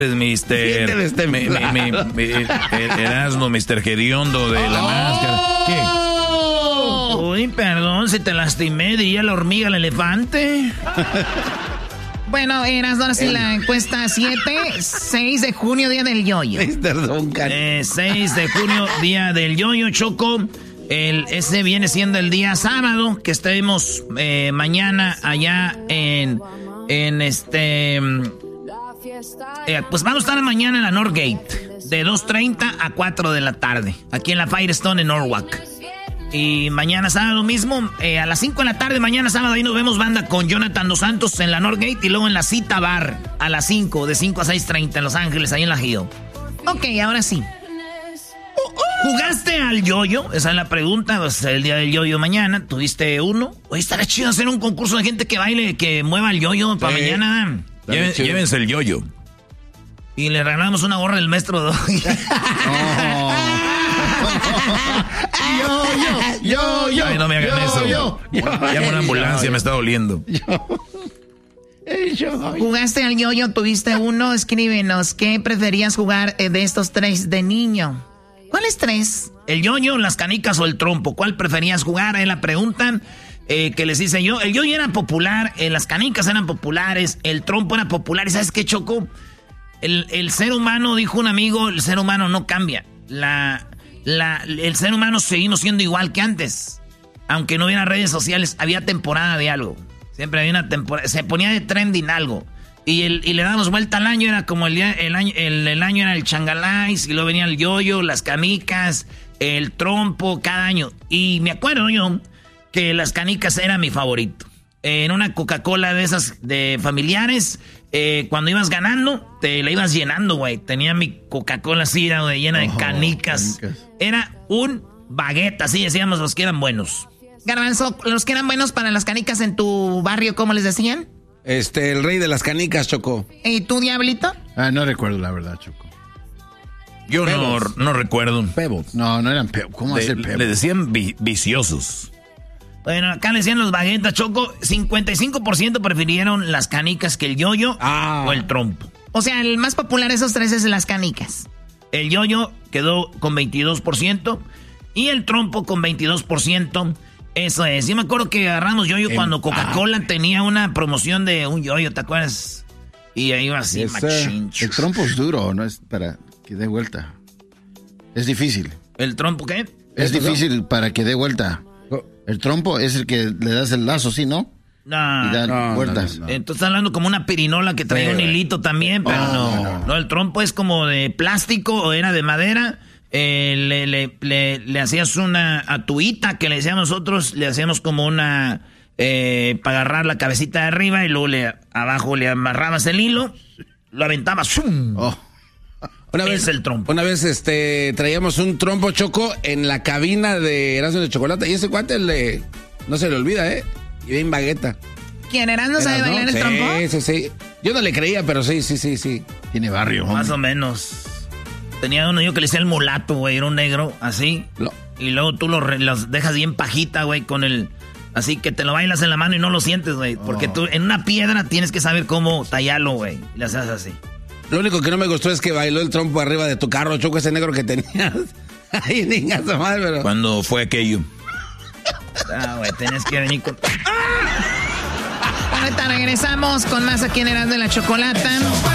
Erasmo, Mr. Gediondo de la máscara. ¿Qué? Uy, perdón, si te lastimé, diría la hormiga al elefante. Bueno, Erasmo, ahora sí la encuesta 6 de junio, día del yoyo. 6 de junio, día del yoyo, Choco. Ese viene siendo el día sábado, que estaremos mañana allá pues vamos a estar mañana en la Northgate, de 2:30 a 4 de la tarde, aquí en la Firestone en Norwalk. Y mañana sábado mismo, a las 5 de la tarde, mañana sábado, ahí nos vemos banda con Jonathan Dos Santos en la Northgate y luego en la Cita Bar a las 5, de 5 a 6:30 en Los Ángeles, ahí en la Hill. Ok, ahora sí. ¿Jugaste al yoyo? Esa es la pregunta. Va a ser el día del yoyo mañana. ¿Tuviste uno? Oye, estaría chido hacer un concurso de gente que baile, que mueva el yoyo para mañana. Llévense el yoyo. Y le regalamos una gorra del maestro Doggy. Yo. Ay, no me hagan eso. Llamo una ambulancia, me está doliendo. ¿Jugaste al yoyo? ¿Tuviste uno? Escríbenos. ¿Qué preferías jugar de estos 3 de niño? ¿Cuáles 3? ¿El yoyo, las canicas o el trompo? ¿Cuál preferías jugar? Es la pregunta que les hice yo. El yoyo era popular, las canicas eran populares, el trompo era popular. ¿Y sabes qué, Choco? El ser humano, dijo un amigo, el ser humano no cambia. El ser humano seguimos siendo igual que antes. Aunque no hubiera redes sociales, había temporada de algo. Siempre había una temporada, se ponía de trending algo. Y le damos vuelta al año, era como el año era el changalais, y luego venía el yoyo, las canicas, el trompo, cada año. Y me acuerdo yo que las canicas era mi favorito. En una Coca-Cola de esas de familiares, cuando ibas ganando, te la ibas llenando, güey. Tenía mi Coca-Cola así, llena de canicas. Era un baguette, así decíamos los que eran buenos. Garbanzo, los que eran buenos para las canicas en tu barrio, ¿cómo les decían? El rey de las canicas, Choco. ¿Y tú, Diablito? No recuerdo la verdad, Choco. Yo no recuerdo. Pebbles. No eran pebbles. ¿Cómo hacer pebbles? Le decían viciosos. Bueno, acá le decían los baguetas, Choco. 55% prefirieron las canicas que el yoyo o el trompo. O sea, el más popular de esos 3 es las canicas. El yoyo quedó con 22% y el trompo con 22%. Eso es. Yo me acuerdo que agarramos yoyo cuando Coca-Cola tenía una promoción de un yoyo, ¿te acuerdas? Y ahí iba así, machincho. El trompo es duro, no es para que dé vuelta. Es difícil. ¿El trompo qué? Es difícil para que dé vuelta. El trompo es el que le das el lazo, ¿sí, no? No. Y da vueltas. No. Entonces estás hablando como una pirinola que traía un hilito también, pero no. El trompo es como de plástico o era de madera. Le hacías una atuita que le decíamos nosotros, le hacíamos como una para agarrar la cabecita de arriba y luego abajo le amarrabas el hilo, lo aventabas. ¡Shum! Una vez el trompo. Una vez traíamos un trompo, Choco, en la cabina de Erasmo de Chocolate y ese cuate no se le olvida, y bien bagueta. ¿Quién, Erasmo sabe bailar el trompo? Sí. Yo no le creía, pero sí. Tiene barrio, más o menos. Tenía uno yo que le decía el mulato, güey, era un negro, así. Y luego tú los dejas bien pajita, güey, con el... Así que te lo bailas en la mano y no lo sientes, güey. Porque tú en una piedra tienes que saber cómo tallarlo, güey. Y le haces así. Lo único que no me gustó es que bailó el trompo arriba de tu carro, Choco, ese negro que tenías. Ay, niña, su madre, pero... ¿Cuándo fue aquello? Güey, tenés que venir con... Ahorita regresamos con más aquí en Erasmo de la Chocolata.